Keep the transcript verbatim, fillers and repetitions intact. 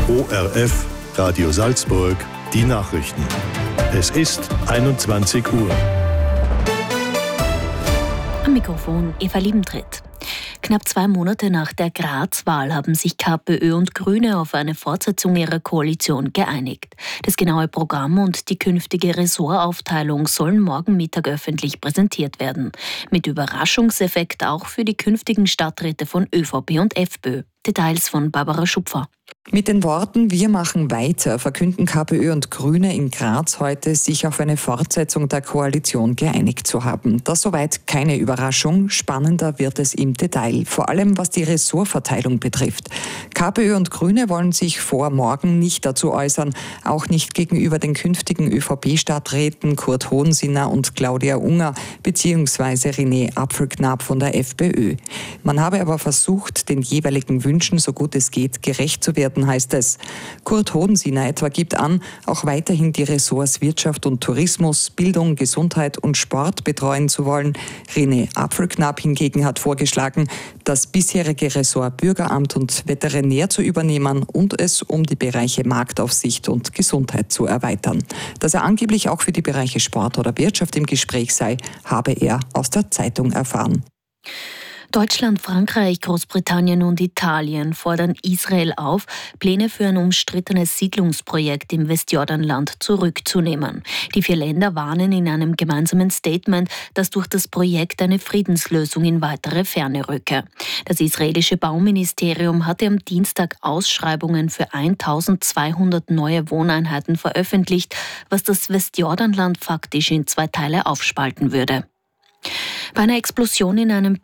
O R F, Radio Salzburg, die Nachrichten. Es ist einundzwanzig Uhr. Am Mikrofon Eva Liebentritt. Knapp zwei Monate nach der Graz-Wahl haben sich KPÖ und Grüne auf eine Fortsetzung ihrer Koalition geeinigt. Das genaue Programm und die künftige Ressortaufteilung sollen morgen Mittag öffentlich präsentiert werden. Mit Überraschungseffekt auch für die künftigen Stadträte von ÖVP und FPÖ. Details von Barbara Schupfer. Mit den Worten „Wir machen weiter" verkünden KPÖ und Grüne in Graz heute, sich auf eine Fortsetzung der Koalition geeinigt zu haben. Das soweit keine Überraschung. Spannender wird es im Detail, vor allem was die Ressortverteilung betrifft. KPÖ und Grüne wollen sich vor morgen nicht dazu äußern, auch nicht gegenüber den künftigen ÖVP-Stadträten Kurt Hohensinner und Claudia Unger bzw. René Apfelknapp von der FPÖ. Man habe aber versucht, den jeweiligen Wünschen so gut es geht gerecht zu werden, heißt es. Kurt Hohensinner etwa gibt an, auch weiterhin die Ressorts Wirtschaft und Tourismus, Bildung, Gesundheit und Sport betreuen zu wollen. René Apfelknapp hingegen hat vorgeschlagen, das bisherige Ressort Bürgeramt und Veterinär zu übernehmen und es um die Bereiche Marktaufsicht und Gesundheit zu erweitern. Dass er angeblich auch für die Bereiche Sport oder Wirtschaft im Gespräch sei, habe er aus der Zeitung erfahren. Deutschland, Frankreich, Großbritannien und Italien fordern Israel auf, Pläne für ein umstrittenes Siedlungsprojekt im Westjordanland zurückzunehmen. Die vier Länder warnen in einem gemeinsamen Statement, dass durch das Projekt eine Friedenslösung in weitere Ferne rücke. Das israelische Bauministerium hatte am Dienstag Ausschreibungen für eintausendzweihundert neue Wohneinheiten veröffentlicht, was das Westjordanland faktisch in zwei Teile aufspalten würde. Bei einer Explosion in einem